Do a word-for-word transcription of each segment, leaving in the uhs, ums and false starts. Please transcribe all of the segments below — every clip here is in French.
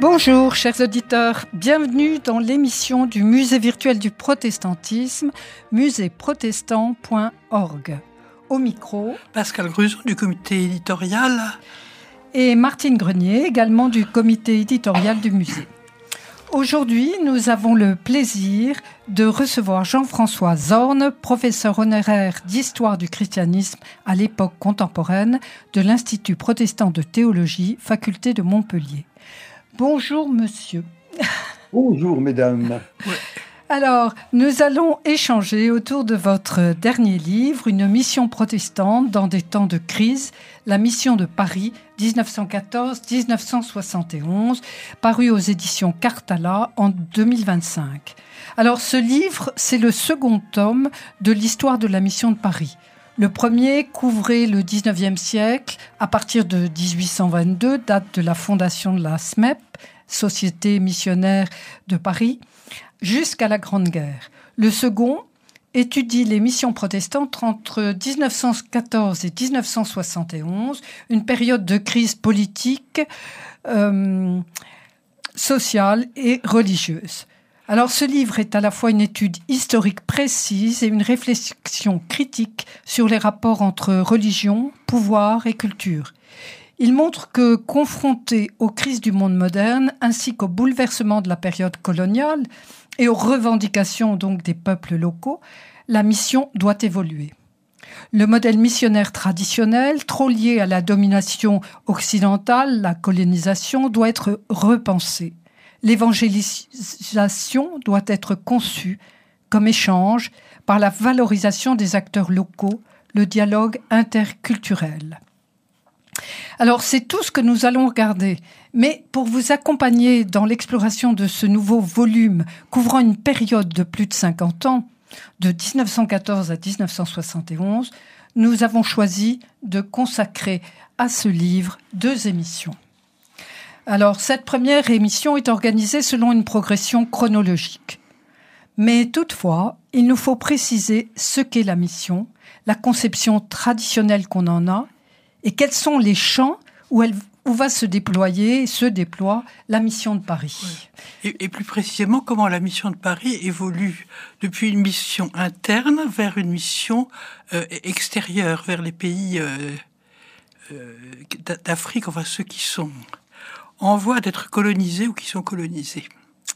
Bonjour chers auditeurs, bienvenue dans l'émission du Musée virtuel du protestantisme, musée protestant point org. Au micro, Pascal Gruson du comité éditorial et Martine Grenier, également du comité éditorial du musée. Aujourd'hui, nous avons le plaisir de recevoir Jean-François Zorn, professeur honoraire d'histoire du christianisme à l'époque contemporaine de l'Institut protestant de théologie, faculté de Montpellier. Bonjour monsieur. Bonjour mesdames. Ouais. Alors, nous allons échanger autour de votre dernier livre, Une mission protestante dans des temps de crise, la mission de Paris dix-neuf cent quatorze à dix-neuf cent soixante et onze, paru aux éditions Cartala en deux mille vingt-cinq. Alors, ce livre, c'est le second tome de l'histoire de la mission de Paris. Le premier couvrait le dix-neuvième siècle à partir de dix-huit cent vingt-deux, date de la fondation de la S M E P, Société missionnaire de Paris, jusqu'à la Grande Guerre. Le second étudie les missions protestantes entre dix-neuf cent quatorze et dix-neuf cent soixante et onze, une période de crise politique, euh, sociale et religieuse. Alors ce livre est à la fois une étude historique précise et une réflexion critique sur les rapports entre religion, pouvoir et culture. Il montre que, confronté aux crises du monde moderne ainsi qu'aux bouleversements de la période coloniale et aux revendications donc des peuples locaux, la mission doit évoluer. Le modèle missionnaire traditionnel, trop lié à la domination occidentale, la colonisation, doit être repensé. L'évangélisation doit être conçue comme échange par la valorisation des acteurs locaux, le dialogue interculturel. Alors, c'est tout ce que nous allons regarder. Mais pour vous accompagner dans l'exploration de ce nouveau volume couvrant une période de plus de cinquante ans, de dix-neuf cent quatorze à dix-neuf cent soixante et onze, nous avons choisi de consacrer à ce livre deux émissions. Alors, cette première émission est organisée selon une progression chronologique. Mais toutefois, il nous faut préciser ce qu'est la mission, la conception traditionnelle qu'on en a, et quels sont les champs où, elle, où va se déployer, se déploie la mission de Paris. Ouais. Et, et plus précisément, comment la mission de Paris évolue depuis une mission interne vers une mission euh, extérieure, vers les pays euh, euh, d'Afrique, enfin ceux qui sont en voie d'être colonisés ou qui sont colonisés.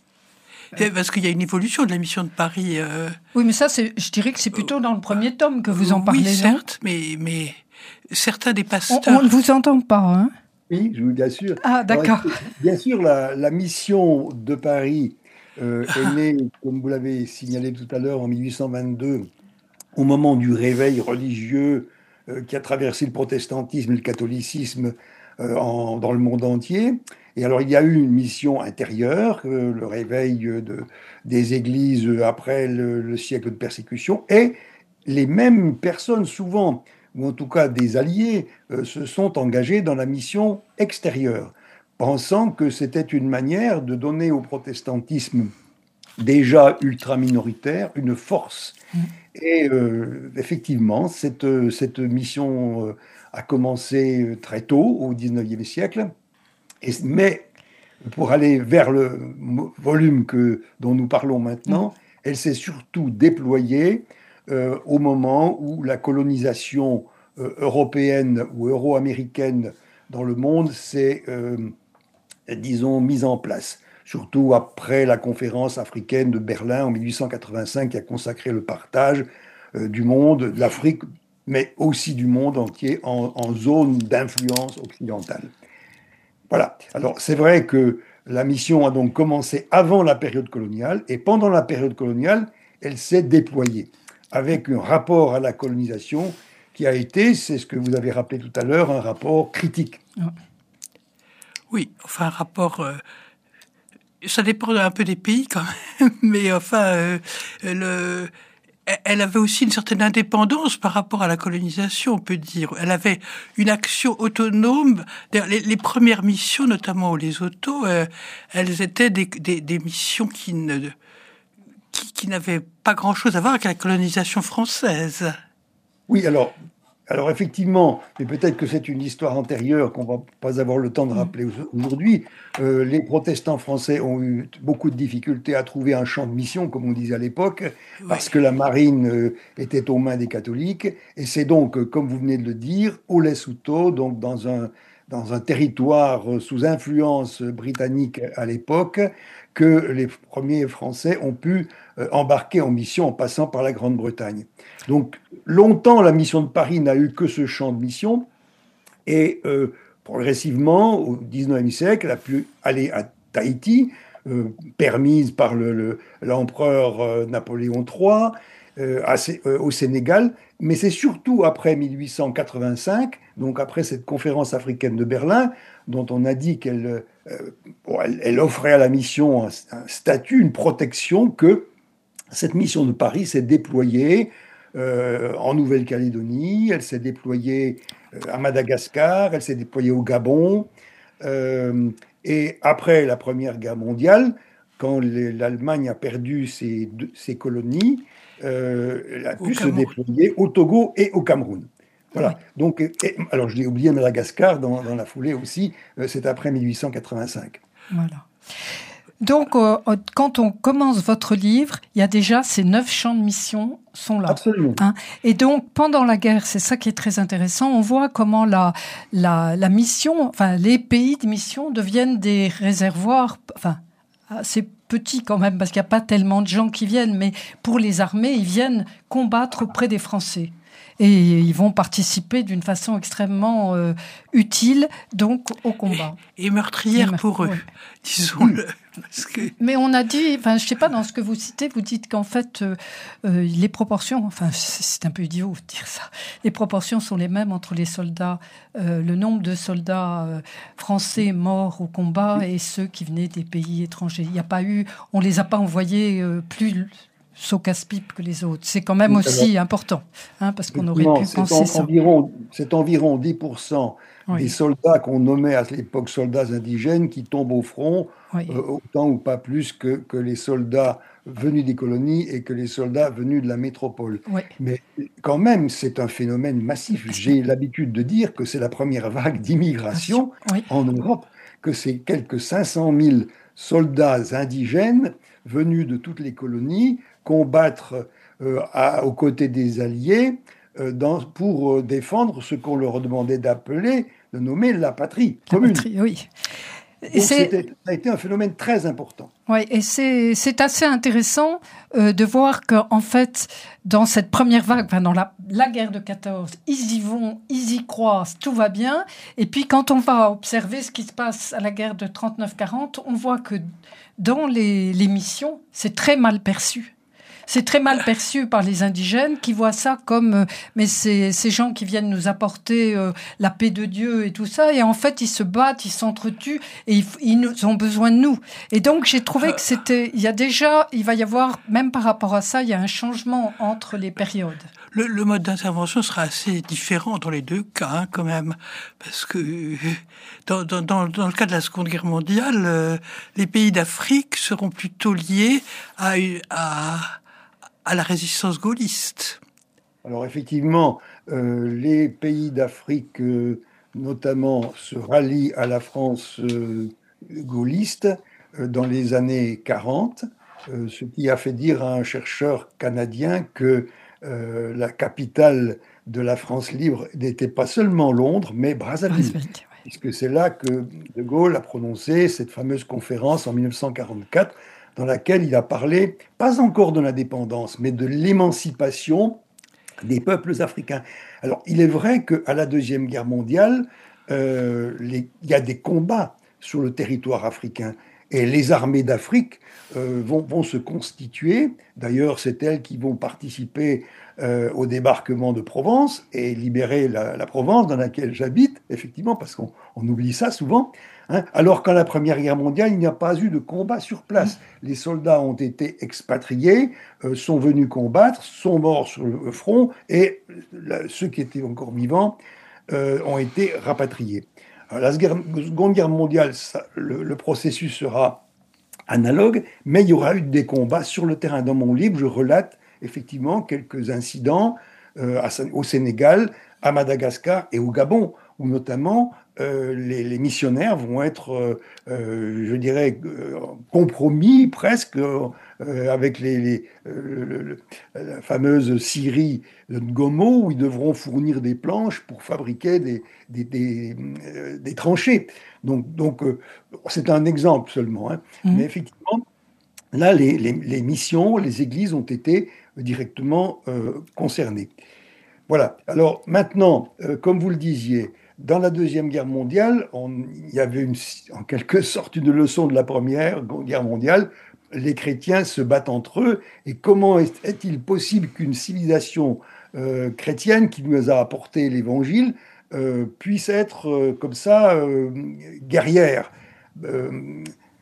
Et parce qu'il y a une évolution de la mission de Paris. Euh, oui, mais ça, c'est, je dirais que c'est plutôt dans le premier tome que vous en parlez. Oui, certes, mais, mais certains des pasteurs... On, on ne vous entend pas, hein? Oui, je vous l'assure. Ah, d'accord. Alors, bien sûr, la, la mission de Paris euh, est née, comme vous l'avez signalé tout à l'heure, en mille huit cent vingt-deux, au moment du réveil religieux euh, qui a traversé le protestantisme et le catholicisme euh, en, dans le monde entier. Et alors, il y a eu une mission intérieure, euh, le réveil de, des églises après le, le siècle de persécution, et les mêmes personnes, souvent, ou en tout cas des alliés, euh, se sont engagés dans la mission extérieure, pensant que c'était une manière de donner au protestantisme déjà ultra-minoritaire une force. Mmh. Et euh, effectivement, cette, cette mission euh, a commencé très tôt, au dix-neuvième siècle, et, mais pour aller vers le volume que, dont nous parlons maintenant, mmh. elle s'est surtout déployée Euh, au moment où la colonisation euh, européenne ou euro-américaine dans le monde s'est, euh, disons, mise en place. Surtout après la conférence africaine de Berlin en mille huit cent quatre-vingt-cinq qui a consacré le partage euh, du monde, de l'Afrique, mais aussi du monde entier en, en zone d'influence occidentale. Voilà. Alors, c'est vrai que la mission a donc commencé avant la période coloniale et pendant la période coloniale, elle s'est déployée, avec un rapport à la colonisation qui a été, c'est ce que vous avez rappelé tout à l'heure, un rapport critique. Oui, enfin un rapport... Euh, ça dépend un peu des pays quand même, mais enfin, euh, le, elle avait aussi une certaine indépendance par rapport à la colonisation, on peut dire. Elle avait une action autonome. Les, les premières missions, notamment au Lesotho, euh, elles étaient des, des, des missions qui ne... qui, qui n'avait pas grand-chose à voir avec la colonisation française. Oui, alors, Alors effectivement, mais peut-être que c'est une histoire antérieure qu'on va pas avoir le temps de rappeler aujourd'hui. Euh, les protestants français ont eu beaucoup de difficultés à trouver un champ de mission, comme on disait à l'époque, Oui. parce que la marine euh, était aux mains des catholiques. Et c'est donc, euh, comme vous venez de le dire, au Lesotho, donc dans un, dans un territoire euh, sous influence britannique à l'époque, que les premiers Français ont pu euh, embarquer en mission en passant par la Grande-Bretagne. Donc, longtemps, la mission de Paris n'a eu que ce champ de mission, et euh, progressivement, au dix-neuvième siècle, elle a pu aller à Tahiti, euh, permise par le, le, l'empereur euh, Napoléon trois, euh, à, euh, au Sénégal, mais c'est surtout après mille huit cent quatre-vingt-cinq, donc après cette conférence africaine de Berlin, dont on a dit qu'elle euh, bon, elle, elle offrait à la mission un, un statut, une protection, que cette mission de Paris s'est déployée euh, en Nouvelle-Calédonie, elle s'est déployée euh, à Madagascar, elle s'est déployée au Gabon. Euh, et après la Première Guerre mondiale, quand les, l'Allemagne a perdu ses, ses colonies, euh, elle a Au pu se Cameroun. déployer au Togo et au Cameroun. Oui, Voilà. Donc, et, alors, je l'ai oublié, Madagascar, dans, dans la foulée aussi, euh, c'est après mille huit cent quatre-vingt-cinq. voilà. Donc, euh, quand on commence votre livre, il y a déjà ces neuf champs de mission sont là. Absolument. Hein. Et donc, pendant la guerre, c'est ça qui est très intéressant, on voit comment la, la, la mission, enfin, les pays de mission deviennent des réservoirs, enfin, assez petits quand même, parce qu'il n'y a pas tellement de gens qui viennent, mais pour les armées, ils viennent combattre auprès des Français. Et ils vont participer d'une façon extrêmement euh, utile, donc, au combat. Et, et meurtrière Et pour eux, oui. disons-le. Parce que... Mais on a dit, enfin, je ne sais pas, dans ce que vous citez, vous dites qu'en fait, euh, euh, les proportions, enfin, c'est un peu idiot de dire ça, les proportions sont les mêmes entre les soldats, euh, le nombre de soldats euh, français morts au combat et ceux qui venaient des pays étrangers. Il n'y a pas eu, on ne les a pas envoyés euh, plus saut casse-pipe que les autres. C'est quand même aussi important, hein, parce qu'on aurait pu c'est penser en, ça. environ, c'est environ dix pour cent Oui. des soldats qu'on nommait à l'époque soldats indigènes qui tombent au front, Oui. euh, autant ou pas plus que, que les soldats venus des colonies et que les soldats venus de la métropole. Oui. Mais quand même, c'est un phénomène massif. J'ai l'habitude de dire que c'est la première vague d'immigration Oui. en Europe, que c'est quelques cinq cent mille soldats indigènes venus de toutes les colonies combattre euh, à, aux côtés des Alliés euh, dans, pour euh, défendre ce qu'on leur demandait d'appeler, de nommer la patrie La commune. patrie, oui. Donc c'était, ça a été un phénomène très important. Oui, et c'est, c'est assez intéressant euh, de voir qu'en fait, dans cette première vague, enfin dans la, la guerre de quatorze, ils y vont, ils y croient, tout va bien. Et puis quand on va observer ce qui se passe à la guerre de trente-neuf quarante, on voit que dans les, les missions, c'est très mal perçu. C'est très mal perçu par les indigènes qui voient ça comme euh, mais c'est ces gens qui viennent nous apporter euh, la paix de Dieu et tout ça, et en fait ils se battent, ils s'entretuent et ils, ils nous, ont besoin de nous. Et donc j'ai trouvé que c'était, il y a déjà, il va y avoir, même par rapport à ça, il y a un changement entre les périodes. Le, le mode d'intervention sera assez différent dans les deux cas, hein, quand même, parce que dans, dans, dans, dans le cas de la Seconde Guerre mondiale, euh, les pays d'Afrique seront plutôt liés à, à, à la résistance gaulliste. Alors effectivement, euh, les pays d'Afrique, euh, notamment, se rallient à la France euh, gaulliste euh, dans les années quarante, euh, ce qui a fait dire à un chercheur canadien que Euh, la capitale de la France libre n'était pas seulement Londres, mais Brazzaville, Brazzaville, ouais. puisque c'est là que De Gaulle a prononcé cette fameuse conférence en mille neuf cent quarante-quatre, dans laquelle il a parlé, pas encore de l'indépendance, mais de l'émancipation des peuples africains. Alors, il est vrai qu'à la Deuxième Guerre mondiale, euh, les, il y a des combats sur le territoire africain. Et les armées d'Afrique euh, vont, vont se constituer. D'ailleurs, c'est elles qui vont participer euh, au débarquement de Provence et libérer la, la Provence dans laquelle j'habite, effectivement, parce qu'on on oublie ça souvent. Hein, alors qu'à la Première Guerre mondiale, il n'y a pas eu de combat sur place. Les soldats ont été expatriés, euh, sont venus combattre, sont morts sur le front, et la, ceux qui étaient encore vivants euh, ont été rapatriés. Alors, la Seconde Guerre mondiale, ça, le, le processus sera analogue, mais il y aura eu des combats sur le terrain. Dans mon livre, je relate effectivement quelques incidents euh, à, au Sénégal à Madagascar et au Gabon, où notamment euh, les, les missionnaires vont être, euh, euh, je dirais, euh, compromis presque euh, avec les, les, euh, le, le, la fameuse scierie de Ngomo, où ils devront fournir des planches pour fabriquer des, des, des, euh, des tranchées. Donc, donc euh, c'est un exemple seulement, hein. Mmh. Mais effectivement, là, les, les, les missions, les églises ont été directement euh, concernées. Voilà. Alors maintenant, euh, comme vous le disiez, dans la Deuxième Guerre mondiale, on- il y avait une- en quelque sorte une leçon de la Première Guerre mondiale. Les chrétiens se battent entre eux. Et comment est- est-il possible qu'une civilisation euh, chrétienne qui nous a apporté l'Évangile euh, puisse être euh, comme ça euh, guerrière? Euh,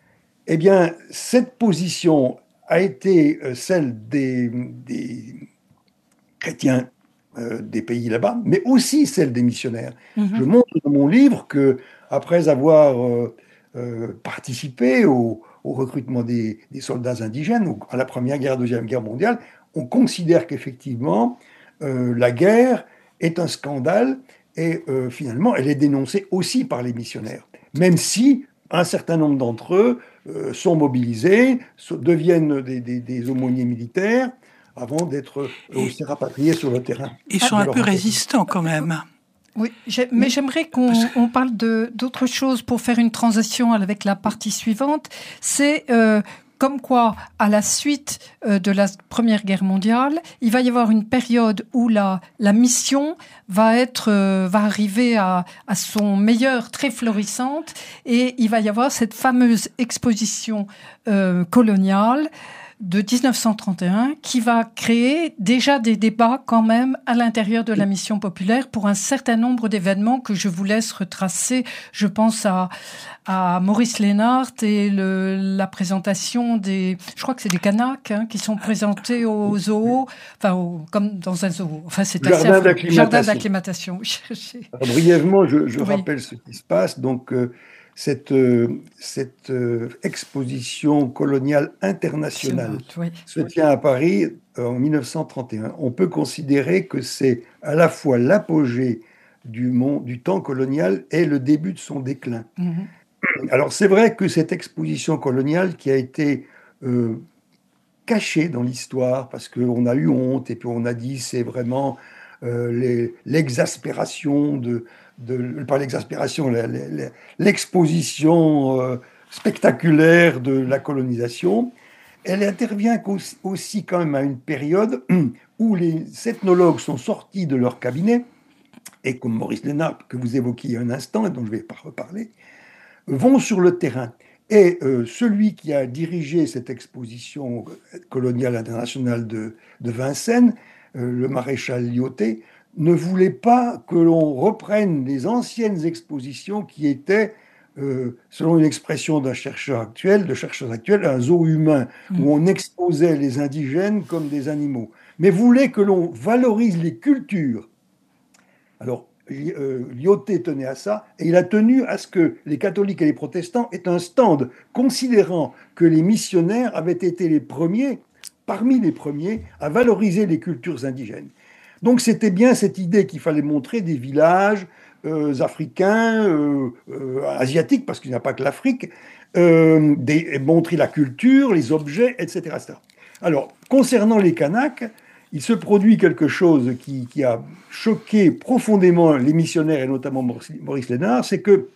Eh bien, cette position a été euh, celle des, des chrétiens euh, des pays là-bas, mais aussi celle des missionnaires. Je Mhm. montre dans mon livre que, après avoir euh, euh, participé au, au recrutement des, des soldats indigènes au- à la Première Guerre, Deuxième Guerre mondiale, on considère qu'effectivement, euh, la guerre est un scandale et euh, finalement, elle est dénoncée aussi par les missionnaires, même si un certain nombre d'entre eux euh, sont mobilisés, so- deviennent des, des- des aumôniers militaires, avant d'être Et aussi rapatriés sur le terrain ils Ah, sont de un leur peu engagement. résistants quand même. oui, j'ai- mais j'aimerais qu'on on parle de d'autre chose pour faire une transition avec la partie suivante. C'est euh, comme quoi, à la suite euh, de la Première Guerre mondiale, il va y avoir une période où la, la mission va être euh, va arriver à, à son meilleur, très florissante, et il va y avoir cette fameuse exposition euh, coloniale de dix-neuf cent trente et un qui va créer déjà des débats quand même à l'intérieur de la mission populaire pour un certain nombre d'événements que je vous laisse retracer. Je pense à, à Maurice Lénart et le, la présentation des, je crois que c'est des Kanaks hein, qui sont présentés au zoo, enfin au, comme dans un zoo. Enfin c'est assez Jardin affreux. Jardin d'acclimatation. d'acclimatation. Alors, brièvement, je, je Oui. rappelle ce qui se passe. Donc, euh, cette, euh, cette euh, exposition coloniale internationale Oui. se tient à Paris euh, en mille neuf cent trente et un. On peut considérer que c'est à la fois l'apogée du, monde, du temps colonial et le début de son déclin. Mhm. Alors, c'est vrai que cette exposition coloniale qui a été euh, cachée dans l'histoire, parce qu'on a eu honte, et puis on a dit c'est vraiment euh, les- l'exaspération de, de, pas l'exaspération, la- la- la- l'exposition euh, spectaculaire de la colonisation. Elle intervient qu'aussi- aussi quand même à une période où les ethnologues sont sortis de leur cabinet, et comme Maurice Lénard, que vous évoquiez un instant, et dont je ne vais pas reparler, vont sur le terrain. Et euh, celui qui a dirigé cette exposition coloniale internationale de, de Vincennes, euh, le maréchal Lyautey, ne voulait pas que l'on reprenne les anciennes expositions qui étaient, euh, selon une expression d'un chercheur actuel, de chercheurs actuels, un zoo humain, où on exposait les indigènes comme des animaux, mais voulait que l'on valorise les cultures. Alors, euh, Lyautey tenait à ça, et il a tenu à ce que les catholiques et les protestants aient un stand, considérant que les missionnaires avaient été les premiers, parmi les premiers, à valoriser les cultures indigènes. Donc c'était bien cette idée qu'il fallait montrer des villages euh, africains, euh, euh, asiatiques, parce qu'il n'y a pas que l'Afrique, euh, des- montrer la culture, les objets, et cetera, et cetera. Alors, concernant les Kanaks, il se produit quelque chose qui, qui a choqué profondément les missionnaires, et notamment Maurice Lénard, c'est que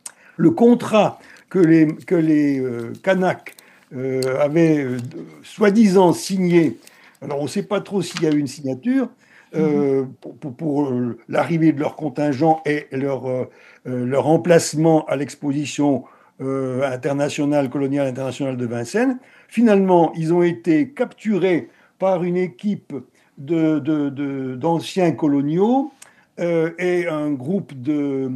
le contrat que les, que les euh, Kanaks euh, avaient euh, soi-disant signé, alors on ne sait pas trop s'il y a eu une signature, euh, pour, pour, pour euh, l'arrivée de leur contingent et leur, euh, leur emplacement à l'exposition euh, internationale, coloniale internationale de Vincennes. Finalement, ils ont été capturés par une équipe de, de, de, d'anciens coloniaux euh, et un groupe de,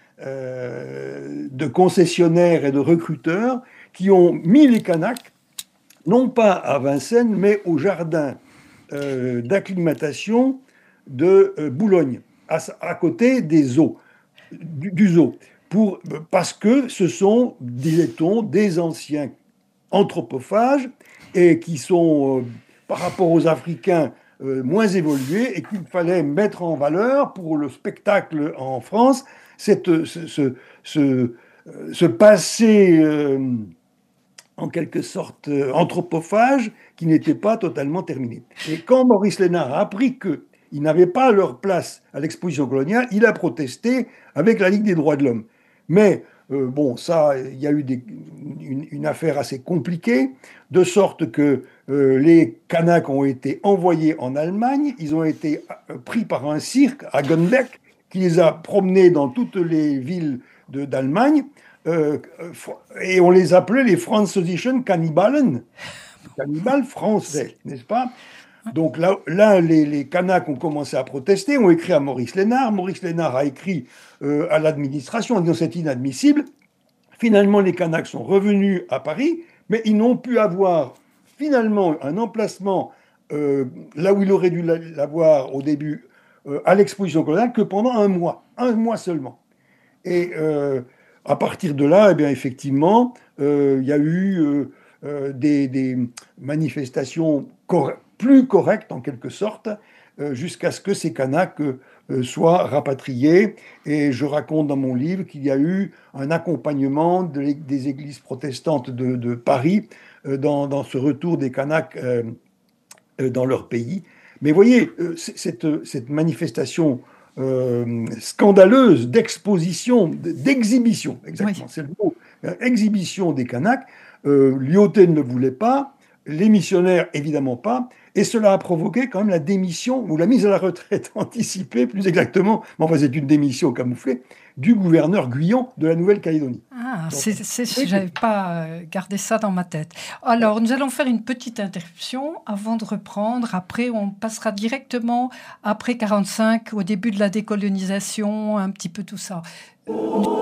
euh, de concessionnaires et de recruteurs qui ont mis les Kanaks, non pas à Vincennes, mais au jardin euh, d'acclimatation de euh, Boulogne, à, à, côté des zoos, du, du zoo, pour, parce que ce sont, disait-on, des anciens anthropophages et qui sont, euh, par rapport aux Africains, euh, moins évolué et qu'il fallait mettre en valeur pour le spectacle en France cette, ce, ce, ce, ce passé euh, en quelque sorte euh, anthropophage qui n'était pas totalement terminé. Et quand Maurice Lénard a appris qu'ils n'avaient pas leur place à l'exposition coloniale, il a protesté avec la Ligue des droits de l'homme. Mais euh, bon, ça, il y a eu des, une, une affaire assez compliquée, de sorte que euh, les Kanaks ont été envoyés en Allemagne, ils ont été euh, pris par un cirque à Gunbeck, qui les a promenés dans toutes les villes de, d'Allemagne, euh, et on les appelait les Französischen Kannibalen, cannibales français, n'est-ce pas? Donc là, là les, les Kanaks ont commencé à protester, ont écrit à Maurice Lénard. Maurice Lénard a écrit euh, à l'administration en disant c'est inadmissible. Finalement, les Kanaks sont revenus à Paris, mais ils n'ont pu avoir finalement un emplacement euh, là où il aurait dû l'avoir au début euh, à l'exposition coloniale que pendant un mois, un mois seulement. Et euh, à partir de là, eh bien, effectivement, euh, il y a eu euh, euh, des, des manifestations correctes, plus correcte en quelque sorte, euh, jusqu'à ce que ces Kanaks euh, soient rapatriés. Et je raconte dans mon livre qu'il y a eu un accompagnement de des églises protestantes de, de Paris euh, dans, dans ce retour des Kanaks euh, euh, dans leur pays. Mais voyez, euh, cette, cette manifestation euh, scandaleuse d'exposition, d'exhibition, exactement, oui. C'est le mot, euh, exhibition des Kanaks, euh, Lyautey ne le voulait pas, les missionnaires, évidemment pas, et cela a provoqué quand même la démission, ou la mise à la retraite anticipée, plus exactement, mais enfin c'est une démission camouflée, du gouverneur Guyon de la Nouvelle-Calédonie. Ah, c'est, c'est, je n'avais pas gardé ça dans ma tête. Alors, nous allons faire une petite interruption avant de reprendre. Après, on passera directement, après quarante-cinq, au début de la décolonisation, un petit peu tout ça.